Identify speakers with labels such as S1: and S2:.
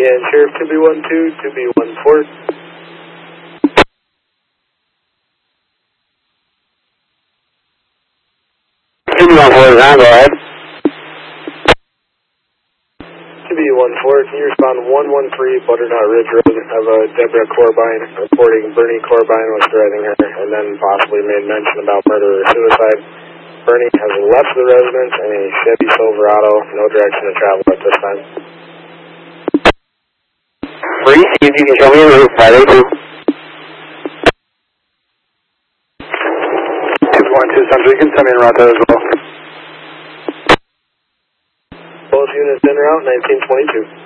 S1: And Sheriff 2B12, 2B14.
S2: 2B14 is on, go ahead.
S1: 2B14, can you respond 113 Butternut Ridge Road of Deborah Corbine reporting Bernie Corbine was threatening her and then possibly made mention about murder or suicide. Bernie has left the residence in a Chevy Silverado, no direction to travel at this time.
S2: Free, see if you can show me the route, 582.
S3: 212 Central, you can send me en route there as well.
S1: Both units en route, 1922.